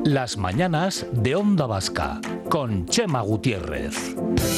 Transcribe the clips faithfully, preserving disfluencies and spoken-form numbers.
Las mañanas de Onda Vasca, con Chema Gutiérrez.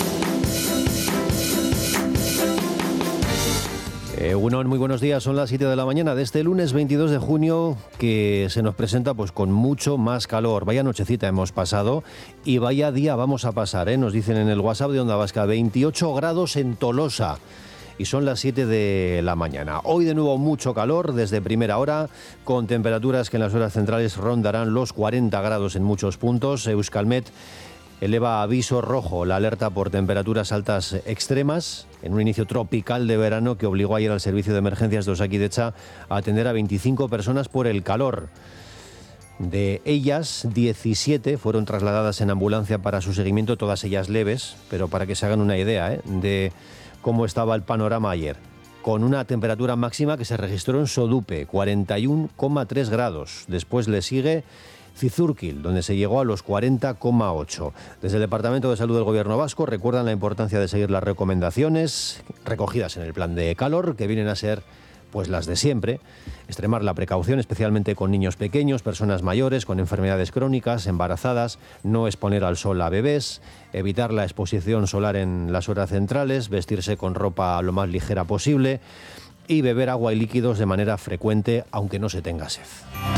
Eh, bueno, muy buenos días, son las siete de la mañana de este lunes veintidós de junio, que se nos presenta pues con mucho más calor. Vaya nochecita hemos pasado y vaya día vamos a pasar, ¿eh? Nos dicen en el WhatsApp de Onda Vasca, veintiocho grados en Tolosa. Y son las siete de la mañana. Hoy de nuevo mucho calor desde primera hora, con temperaturas que en las horas centrales rondarán los cuarenta grados en muchos puntos. Euskalmet eleva aviso rojo, la alerta por temperaturas altas extremas, en un inicio tropical de verano que obligó ayer al servicio de emergencias de Osakidetza a atender a veinticinco personas por el calor. De ellas, diecisiete fueron trasladadas en ambulancia para su seguimiento, todas ellas leves, pero para que se hagan una idea, ¿eh?, de cómo estaba el panorama ayer, con una temperatura máxima que se registró en Sodupe, cuarenta y uno coma tres grados. Después le sigue Zizurkil, donde se llegó a los cuarenta coma ocho. Desde el Departamento de Salud del Gobierno Vasco recuerdan la importancia de seguir las recomendaciones recogidas en el plan de calor, que vienen a ser pues las de siempre: extremar la precaución, especialmente con niños pequeños, personas mayores, con enfermedades crónicas, embarazadas, no exponer al sol a bebés, evitar la exposición solar en las horas centrales, vestirse con ropa lo más ligera posible y beber agua y líquidos de manera frecuente, aunque no se tenga sed.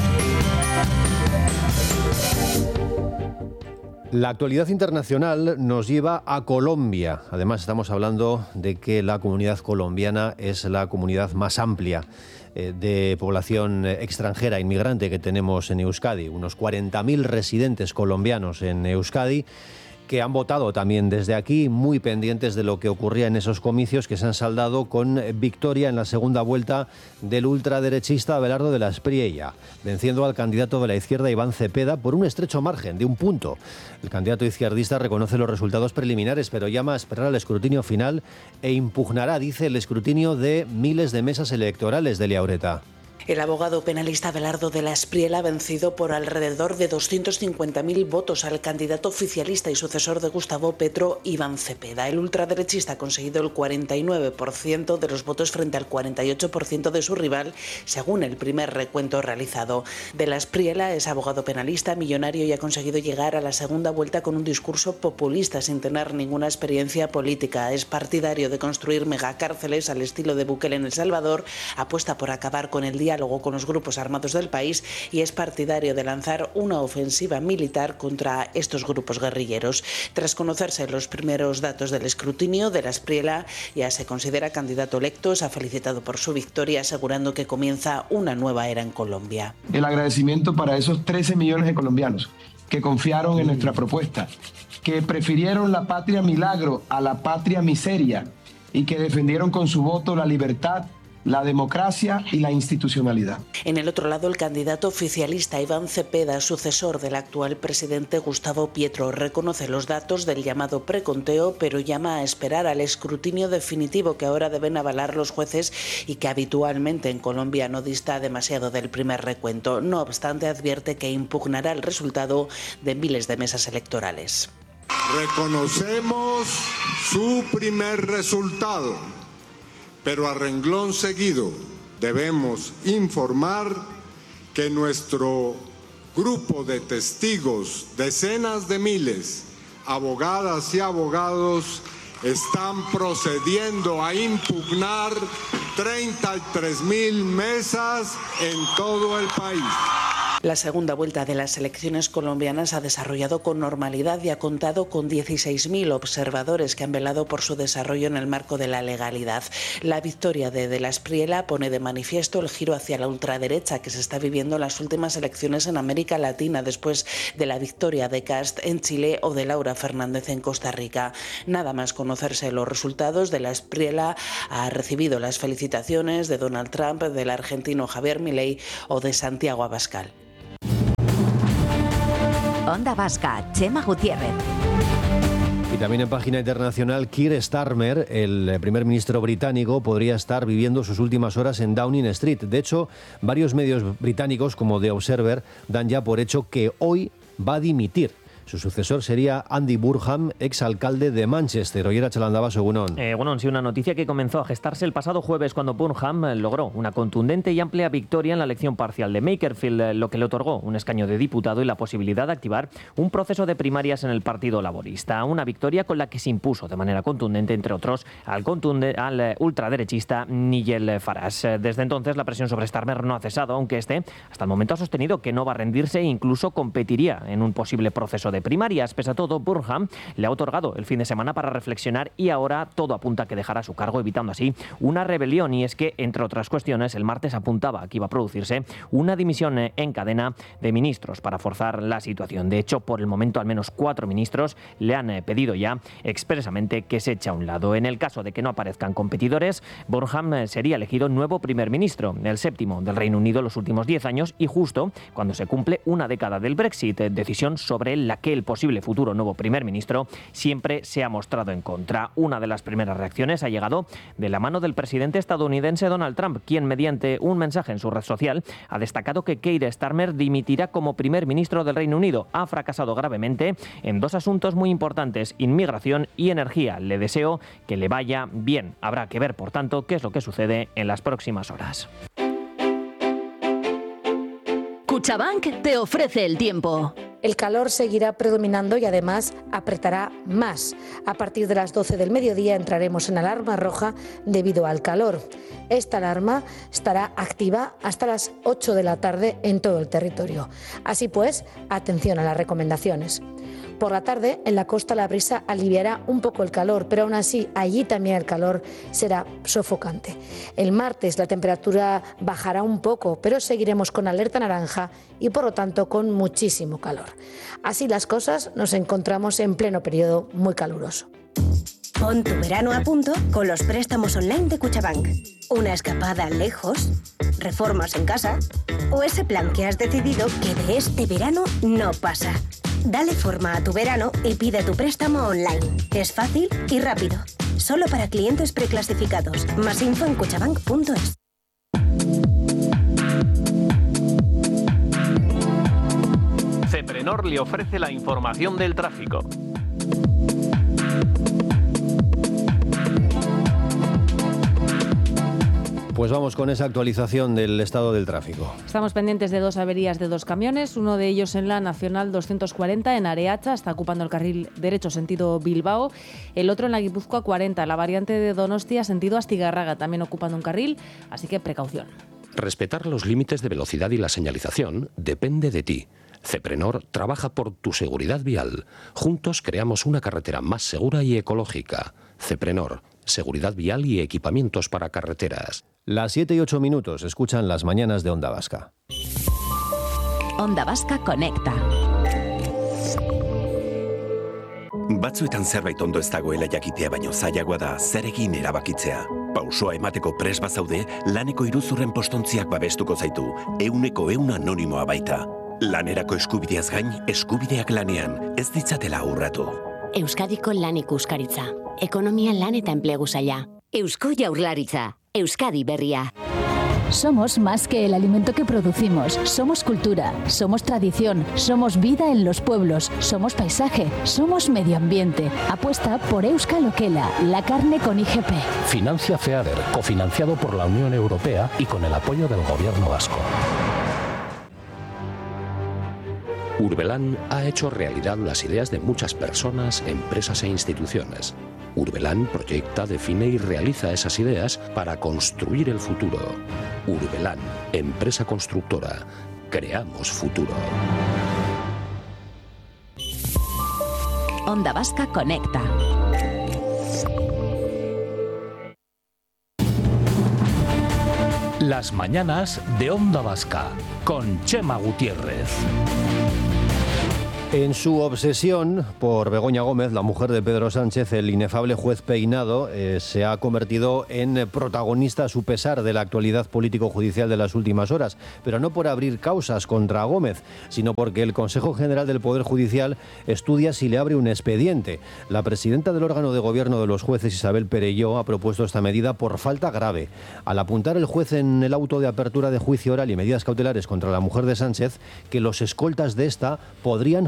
La actualidad internacional nos lleva a Colombia. Además, estamos hablando de que la comunidad colombiana es la comunidad más amplia eh, de población extranjera, inmigrante, que tenemos en Euskadi. Unos cuarenta mil residentes colombianos en Euskadi, que han votado también desde aquí, muy pendientes de lo que ocurría en esos comicios, que se han saldado con victoria en la segunda vuelta del ultraderechista Abelardo de la Espriella, venciendo al candidato de la izquierda Iván Cepeda por un estrecho margen de un punto. El candidato izquierdista reconoce los resultados preliminares, pero llama a esperar al escrutinio final e impugnará, dice, el escrutinio de miles de mesas electorales de Liaureta. El abogado penalista Abelardo de la Espriella ha vencido por alrededor de doscientos cincuenta mil votos al candidato oficialista y sucesor de Gustavo Petro, Iván Cepeda. El ultraderechista ha conseguido el cuarenta y nueve por ciento de los votos frente al cuarenta y ocho por ciento de su rival, según el primer recuento realizado. De la Espriella es abogado penalista, millonario, y ha conseguido llegar a la segunda vuelta con un discurso populista sin tener ninguna experiencia política. Es partidario de construir megacárceles al estilo de Bukele en El Salvador, apuesta por acabar con el diálogo con los grupos armados del país y es partidario de lanzar una ofensiva militar contra estos grupos guerrilleros. Tras conocerse los primeros datos del escrutinio, de la Espriella ya se considera candidato electo. Se ha felicitado por su victoria, asegurando que comienza una nueva era en Colombia. El agradecimiento para esos trece millones de colombianos que confiaron en nuestra propuesta, que prefirieron la patria milagro a la patria miseria y que defendieron con su voto la libertad, la democracia y la institucionalidad. En el otro lado, el candidato oficialista Iván Cepeda, sucesor del actual presidente Gustavo Petro, reconoce los datos del llamado preconteo, pero llama a esperar al escrutinio definitivo que ahora deben avalar los jueces y que habitualmente en Colombia no dista demasiado del primer recuento. No obstante, advierte que impugnará el resultado de miles de mesas electorales. Reconocemos su primer resultado, pero a renglón seguido debemos informar que nuestro grupo de testigos, decenas de miles, abogadas y abogados, están procediendo a impugnar treinta y tres mil mesas en todo el país. La segunda vuelta de las elecciones colombianas ha desarrollado con normalidad y ha contado con dieciséis mil observadores que han velado por su desarrollo en el marco de la legalidad. La victoria de De la Espriella pone de manifiesto el giro hacia la ultraderecha que se está viviendo en las últimas elecciones en América Latina, después de la victoria de Kast en Chile o de Laura Fernández en Costa Rica. Nada más conocerse los resultados, De la Espriella ha recibido las felicitaciones de Donald Trump, del argentino Javier Milei o de Santiago Abascal. Onda Vasca, Chema Gutiérrez. Y también en página internacional, Keir Starmer, el primer ministro británico, podría estar viviendo sus últimas horas en Downing Street. De hecho, varios medios británicos, como The Observer, dan ya por hecho que hoy va a dimitir. Su sucesor sería Andy Burnham, exalcalde de Manchester. Oyer Chalandaba, Segunón. Eh, bueno, sí, una noticia que comenzó a gestarse el pasado jueves cuando Burnham logró una contundente y amplia victoria en la elección parcial de Makerfield, lo que le otorgó un escaño de diputado y la posibilidad de activar un proceso de primarias en el Partido Laborista. Una victoria con la que se impuso de manera contundente, entre otros, al, contunde, al ultraderechista Nigel Farage. Desde entonces, la presión sobre Starmer no ha cesado, aunque este, hasta el momento, ha sostenido que no va a rendirse e incluso competiría en un posible proceso de primarias. Pese a todo, Burnham le ha otorgado el fin de semana para reflexionar y ahora todo apunta a que dejará su cargo, evitando así una rebelión. Y es que, entre otras cuestiones, el martes apuntaba que iba a producirse una dimisión en cadena de ministros para forzar la situación. De hecho, por el momento, al menos cuatro ministros le han pedido ya expresamente que se eche a un lado. En el caso de que no aparezcan competidores, Burnham sería elegido nuevo primer ministro, el séptimo del Reino Unido en los últimos diez años y justo cuando se cumple una década del Brexit, decisión sobre la que el posible futuro nuevo primer ministro siempre se ha mostrado en contra. Una de las primeras reacciones ha llegado de la mano del presidente estadounidense Donald Trump, quien mediante un mensaje en su red social ha destacado que Keir Starmer dimitirá como primer ministro del Reino Unido. Ha fracasado gravemente en dos asuntos muy importantes, inmigración y energía. Le deseo que le vaya bien. Habrá que ver, por tanto, qué es lo que sucede en las próximas horas. Cuchabank te ofrece el tiempo. El calor seguirá predominando y además apretará más. A partir de las doce del mediodía entraremos en alarma roja debido al calor. Esta alarma estará activa hasta las ocho de la tarde en todo el territorio. Así pues, atención a las recomendaciones. Por la tarde, en la costa la brisa aliviará un poco el calor, pero aún así allí también el calor será sofocante. El martes la temperatura bajará un poco, pero seguiremos con alerta naranja y por lo tanto con muchísimo calor. Así las cosas, nos encontramos en pleno periodo muy caluroso. Pon tu verano a punto con los préstamos online de Cuchabank. Una escapada lejos, reformas en casa o ese plan que has decidido que de este verano no pasa. Dale forma a tu verano y pide tu préstamo online. Es fácil y rápido. Solo para clientes preclasificados. Más info en cuchabank punto es. Ceprenor le ofrece la información del tráfico. Pues vamos con esa actualización del estado del tráfico. Estamos pendientes de dos averías de dos camiones, uno de ellos en la Nacional doscientos cuarenta en Areacha, está ocupando el carril derecho sentido Bilbao, el otro en la Guipúzcoa cuarenta, la variante de Donostia sentido Astigarraga, también ocupando un carril, así que precaución. Respetar los límites de velocidad y la señalización depende de ti. Ceprenor trabaja por tu seguridad vial. Juntos creamos una carretera más segura y ecológica. Ceprenor, seguridad vial y equipamientos para carreteras. Las siete y ocho minutos, escuchan las mañanas de Onda Vasca. Onda Vasca Conecta. Batzuetan zerbait ondo ez dagoela jakitea baino zailagoa da zer egin erabakitzea. Pausoa emateko pres bazaude, laneko iruzurren postontziak babestuko zaitu, euneko eun anonimoa baita. Lanerako eskubideaz gain, eskubideak lanean, ez ditzatela urratu. Euskadiko lan ikuskaritza. Ekonomia lan eta enplegu saila. Eusko Jaurlaritza. Euskadi Berria. Somos más que el alimento que producimos. Somos cultura, somos tradición, somos vida en los pueblos, somos paisaje, somos medio ambiente. Apuesta por Euskal Okela, la carne con I G P. Financia FEADER, cofinanciado por la Unión Europea y con el apoyo del Gobierno vasco. Urbelán ha hecho realidad las ideas de muchas personas, empresas e instituciones. Urbelán proyecta, define y realiza esas ideas para construir el futuro. Urbelán, empresa constructora. Creamos futuro. Onda Vasca Conecta. Las mañanas de Onda Vasca con Chema Gutiérrez. En su obsesión por Begoña Gómez, la mujer de Pedro Sánchez, el inefable juez Peinado eh, se ha convertido en protagonista a su pesar de la actualidad político-judicial de las últimas horas, pero no por abrir causas contra Gómez, sino porque el Consejo General del Poder Judicial estudia si le abre un expediente. La presidenta del órgano de gobierno de los jueces, Isabel Perelló, ha propuesto esta medida por falta grave. Al apuntar el juez en el auto de apertura de juicio oral y medidas cautelares contra la mujer de Sánchez, que los escoltas de esta podrían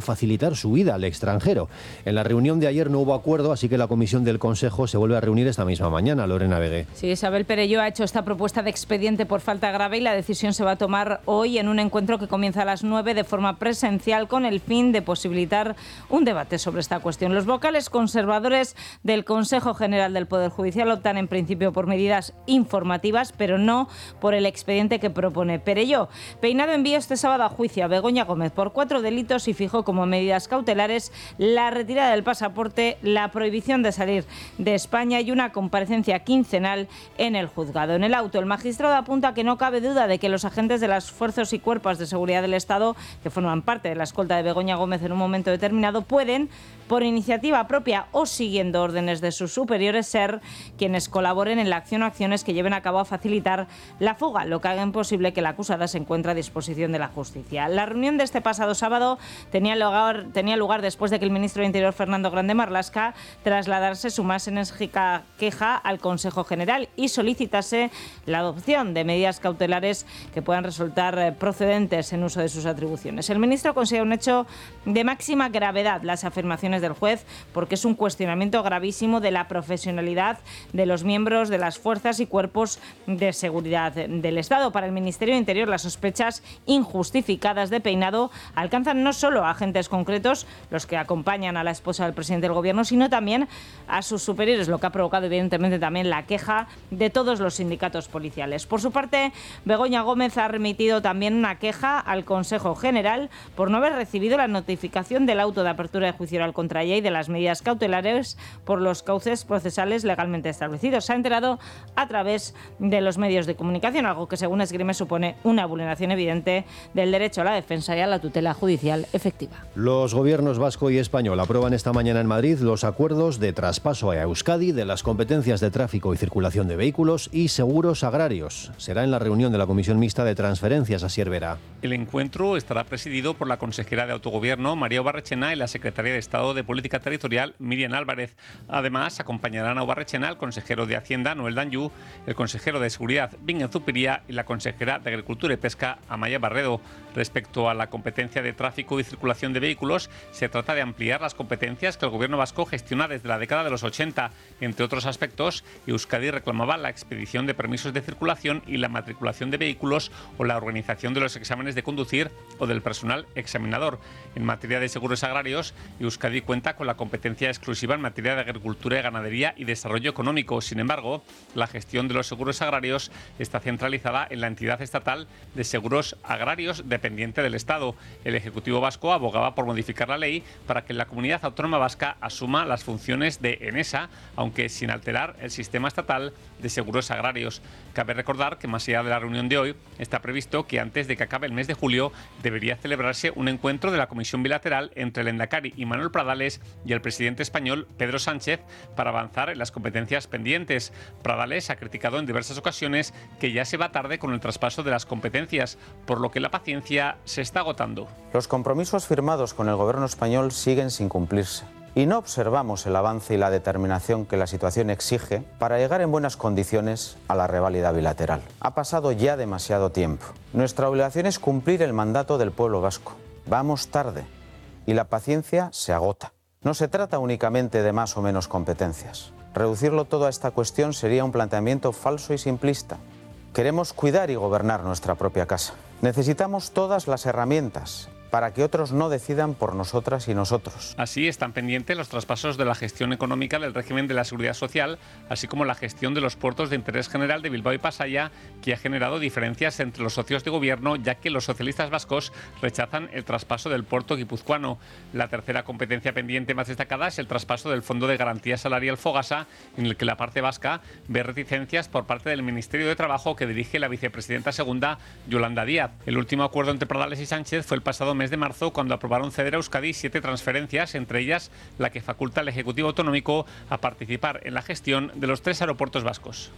facilitar su ida al extranjero. En la reunión de ayer no hubo acuerdo, así que la comisión del Consejo se vuelve a reunir esta misma mañana. Lorena Vegué. Sí, Isabel Perelló ha hecho esta propuesta de expediente por falta grave y la decisión se va a tomar hoy en un encuentro que comienza a las nueve de forma presencial con el fin de posibilitar un debate sobre esta cuestión. Los vocales conservadores del Consejo General del Poder Judicial optan en principio por medidas informativas, pero no por el expediente que propone Perelló. Peinado envió este sábado a juicio a Begoña Gómez por cuatro delitos y fijó como medidas cautelares la retirada del pasaporte, la prohibición de salir de España y una comparecencia quincenal en el juzgado. En el auto, el magistrado apunta que no cabe duda de que los agentes de las fuerzas y cuerpos de seguridad del Estado, que forman parte de la escolta de Begoña Gómez en un momento determinado, pueden, por iniciativa propia o siguiendo órdenes de sus superiores, ser quienes colaboren en la acción o acciones que lleven a cabo a facilitar la fuga, lo que haga imposible que la acusada se encuentre a disposición de la justicia. La reunión de este pasado sábado tenía lugar, tenía lugar después de que el ministro de Interior, Fernando Grande Marlaska, trasladase su más enérgica queja al Consejo General y solicitase la adopción de medidas cautelares que puedan resultar procedentes en uso de sus atribuciones. El ministro considera un hecho de máxima gravedad las afirmaciones del juez, porque es un cuestionamiento gravísimo de la profesionalidad de los miembros de las fuerzas y cuerpos de seguridad del Estado. Para el Ministerio de Interior, las sospechas injustificadas de Peinado alcanzan no solo a agentes concretos, los que acompañan a la esposa del presidente del Gobierno, sino también a sus superiores, lo que ha provocado evidentemente también la queja de todos los sindicatos policiales. Por su parte, Begoña Gómez ha remitido también una queja al Consejo General por no haber recibido la notificación del auto de apertura de juicio oral contra ella y de las medidas cautelares por los cauces procesales legalmente establecidos. Se ha enterado a través de los medios de comunicación, algo que según esgrime supone una vulneración evidente del derecho a la defensa y a la tutela judicial efectiva. Los gobiernos vasco y español aprueban esta mañana en Madrid los acuerdos de traspaso a Euskadi de las competencias de tráfico y circulación de vehículos y seguros agrarios. Será en la reunión de la Comisión Mixta de Transferencias, Asier Vera. El encuentro estará presidido por la consejera de Autogobierno, María Obarrechena, y la secretaria de Estado de Política Territorial, Miriam Álvarez. Además, acompañarán a Obarrechena el consejero de Hacienda, Noel Danyu, el consejero de Seguridad, Bingen Zupiria, y la consejera de Agricultura y Pesca, Amaya Barredo. Respecto a la competencia de tráfico y circulación de vehículos, se trata de ampliar las competencias que el gobierno vasco gestiona desde la década de los ochenta. Entre otros aspectos, Euskadi reclamaba la expedición de permisos de circulación y la matriculación de vehículos o la organización de los exámenes de conducir o del personal examinador. En materia de seguros agrarios, Euskadi cuenta con la competencia exclusiva en materia de agricultura y ganadería y desarrollo económico. Sin embargo, la gestión de los seguros agrarios está centralizada en la entidad estatal de seguros agrarios dependiente del Estado. El Ejecutivo vasco abogaba por modificar la ley para que la comunidad autónoma vasca asuma las funciones de ENESA, aunque sin alterar el sistema estatal de seguros agrarios. Cabe recordar que más allá de la reunión de hoy, está previsto que antes de que acabe el mes de julio debería celebrarse un encuentro de la Comisión Bilateral entre el Endacari y Manuel Pradales y el presidente español Pedro Sánchez para avanzar en las competencias pendientes. Pradales ha criticado en diversas ocasiones que ya se va tarde con el traspaso de las competencias, por lo que la paciencia se está agotando. Los compromisos firmados con el gobierno español siguen sin cumplirse. Y no observamos el avance y la determinación que la situación exige para llegar en buenas condiciones a la reválida bilateral. Ha pasado ya demasiado tiempo. Nuestra obligación es cumplir el mandato del pueblo vasco. Vamos tarde y la paciencia se agota. No se trata únicamente de más o menos competencias. Reducirlo todo a esta cuestión sería un planteamiento falso y simplista. Queremos cuidar y gobernar nuestra propia casa. Necesitamos todas las herramientas para que otros no decidan por nosotras y nosotros. Así están pendientes los traspasos de la gestión económica del régimen de la Seguridad Social, así como la gestión de los puertos de interés general de Bilbao y Pasaia, que ha generado diferencias entre los socios de gobierno, ya que los socialistas vascos rechazan el traspaso del puerto guipuzcoano. La tercera competencia pendiente más destacada es el traspaso del Fondo de Garantía Salarial Fogasa, en el que la parte vasca ve reticencias por parte del Ministerio de Trabajo que dirige la vicepresidenta segunda, Yolanda Díaz. El último acuerdo entre Pradales y Sánchez fue el pasado mes de marzo, cuando aprobaron ceder a Euskadi siete transferencias, entre ellas la que faculta al Ejecutivo Autonómico a participar en la gestión de los tres aeropuertos vascos.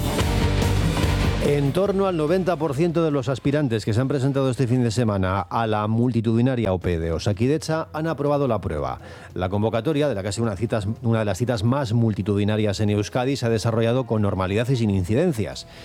En torno al noventa por ciento de los aspirantes que se han presentado este fin de semana a la multitudinaria O P E de Osakidetza han aprobado la prueba. La convocatoria, de la que ha sido una, citas, una de las citas más multitudinarias en Euskadi, se ha desarrollado con normalidad y sin incidencias.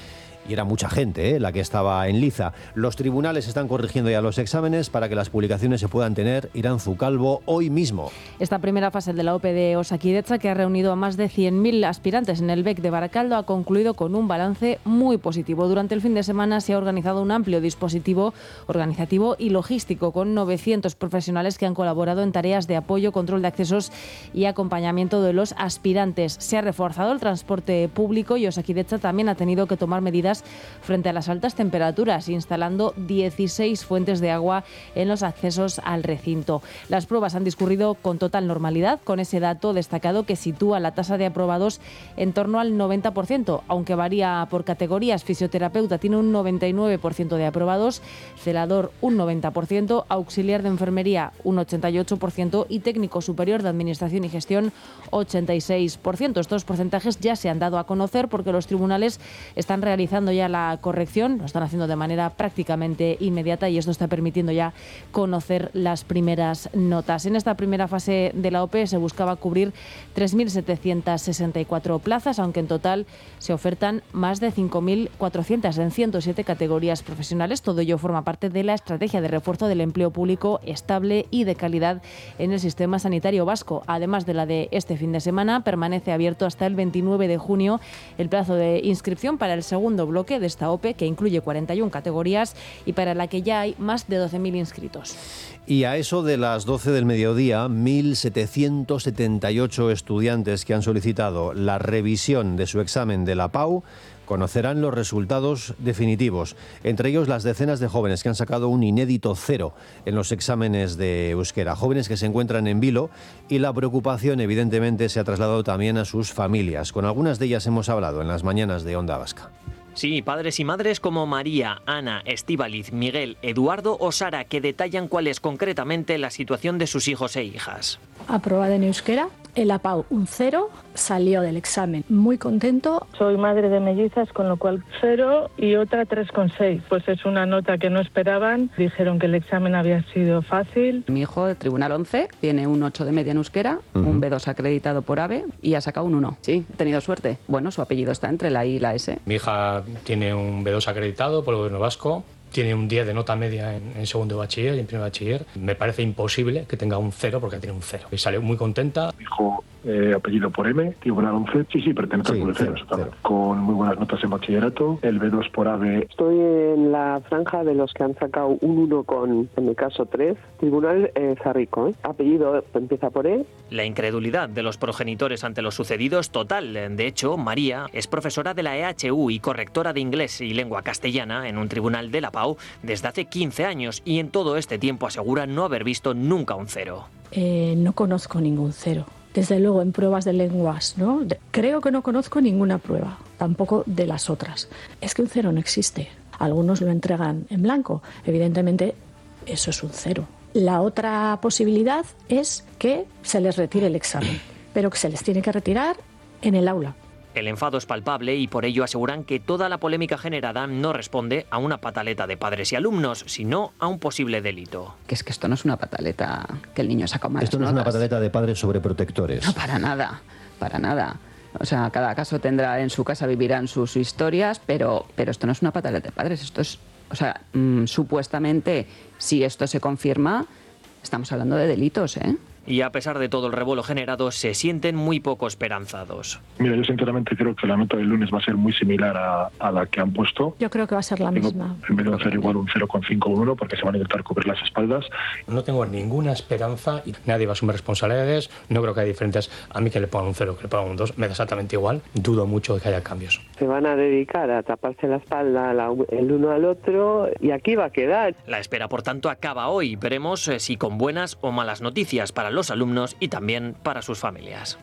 y era mucha gente ¿eh? la que estaba en liza. Los tribunales están corrigiendo ya los exámenes para que las publicaciones se puedan tener. Iranzu Calvo, hoy mismo. Esta primera fase de la OPE de Osakidetza, que ha reunido a más de cien mil aspirantes en el B E C de Baracaldo, ha concluido con un balance muy positivo. Durante el fin de semana se ha organizado un amplio dispositivo organizativo y logístico con novecientos profesionales que han colaborado en tareas de apoyo, control de accesos y acompañamiento de los aspirantes. Se ha reforzado el transporte público y Osakidetza también ha tenido que tomar medidas frente a las altas temperaturas, instalando dieciséis fuentes de agua en los accesos al recinto. Las pruebas han discurrido con total normalidad, con ese dato destacado que sitúa la tasa de aprobados en torno al noventa por ciento, aunque varía por categorías. Fisioterapeuta tiene un noventa y nueve por ciento de aprobados, celador un noventa por ciento, auxiliar de enfermería un ochenta y ocho por ciento y técnico superior de administración y gestión ochenta y seis por ciento. Estos porcentajes ya se han dado a conocer porque los tribunales están realizando ya la corrección, lo están haciendo de manera prácticamente inmediata y esto está permitiendo ya conocer las primeras notas. En esta primera fase de la OPE se buscaba cubrir tres mil setecientas sesenta y cuatro plazas, aunque en total se ofertan más de cinco mil cuatrocientas en ciento siete categorías profesionales. Todo ello forma parte de la estrategia de refuerzo del empleo público estable y de calidad en el sistema sanitario vasco. Además de la de este fin de semana, permanece abierto hasta el veintinueve de junio el plazo de inscripción para el segundo bloque de esta OPE, que incluye cuarenta y una categorías y para la que ya hay más de doce mil inscritos. Y a eso de las doce del mediodía, mil setecientos setenta y ocho estudiantes que han solicitado la revisión de su examen de la PAU conocerán los resultados definitivos. Entre ellos, las decenas de jóvenes que han sacado un inédito cero en los exámenes de euskera. Jóvenes que se encuentran en vilo y la preocupación, evidentemente, se ha trasladado también a sus familias. Con algunas de ellas hemos hablado en las mañanas de Onda Vasca. Sí, padres y madres como María, Ana, Estíbaliz, Miguel, Eduardo o Sara, que detallan cuál es concretamente la situación de sus hijos e hijas. Aprobada en euskera, en la PAU un cero, salió del examen muy contento. Soy madre de mellizas, con lo cual cero y otra tres coma seis. Pues es una nota que no esperaban. Dijeron que el examen había sido fácil. Mi hijo de Tribunal once tiene un ocho de media en euskera, uh-huh. un B dos acreditado por AVE y ha sacado un uno. Sí, he tenido suerte. Bueno, su apellido está entre la I y la S. Mi hija tiene un B dos acreditado por el Gobierno vasco. Tiene un diez de nota media en, en segundo de bachiller y en primer bachiller. Me parece imposible que tenga un cero porque tiene un cero. Y salió muy contenta. Mi hijo, eh, apellido por M, Tribunal once. Sí, sí, pertenece sí, al Club cero, cero. Con muy buenas notas en bachillerato. El B dos por AVE. Estoy en la franja de los que han sacado un uno con, en mi caso, tres. Tribunal eh, Zarrico. ¿eh? Apellido empieza por E. La incredulidad de los progenitores ante lo sucedido es total. De hecho, María es profesora de la E H U y correctora de inglés y lengua castellana en un tribunal de la PAU desde hace quince años y en todo este tiempo asegura no haber visto nunca un cero. Eh, no conozco ningún cero. Desde luego en pruebas de lenguas, ¿no? De, creo que no conozco ninguna prueba, tampoco de las otras. Es que un cero no existe. Algunos lo entregan en blanco. Evidentemente, eso es un cero. La otra posibilidad es que se les retire el examen, pero que se les tiene que retirar en el aula. El enfado es palpable y por ello aseguran que toda la polémica generada no responde a una pataleta de padres y alumnos, sino a un posible delito. Que es que esto no es una pataleta que el niño saca malas Esto no notas. es una pataleta de padres sobreprotectores. No, para nada, para nada. O sea, cada caso tendrá en su casa, vivirán sus historias, pero, pero esto no es una pataleta de padres. Esto es, o sea, mmm, supuestamente, si esto se confirma, estamos hablando de delitos, ¿eh? Y a pesar de todo el revuelo generado, se sienten muy poco esperanzados. Mira, yo sinceramente creo que la nota del lunes va a ser muy similar a, a la que han puesto. Yo creo que va a ser la Tengo, misma. En vez de hacer igual un cero coma cinco uno, porque se van a intentar cubrir las espaldas. No tengo ninguna esperanza y nadie va a asumir responsabilidades. No creo que haya diferentes. A mí que le pongan un cero, que le pongan un dos, me da exactamente igual. Dudo mucho de que haya cambios. Se van a dedicar a taparse la espalda la, el uno al otro y aquí va a quedar. La espera, por tanto, acaba hoy. Veremos si con buenas o malas noticias para los alumnos y también para sus familias.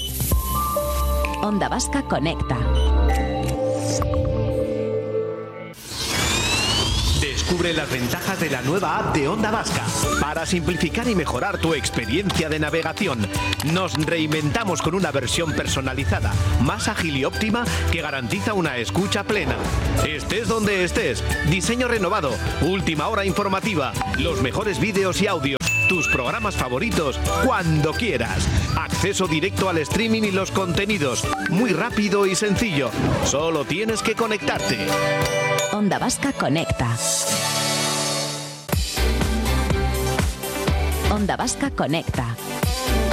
Onda Vasca Conecta. Descubre las ventajas de la nueva app de Onda Vasca. Para simplificar y mejorar tu experiencia de navegación, nos reinventamos con una versión personalizada, más ágil y óptima que garantiza una escucha plena. Estés donde estés, diseño renovado, última hora informativa, los mejores vídeos y audios. tus programas favoritos cuando quieras. Acceso directo al streaming y los contenidos. Muy rápido y sencillo. Solo tienes que conectarte. Onda Vasca Conecta. Onda Vasca Conecta.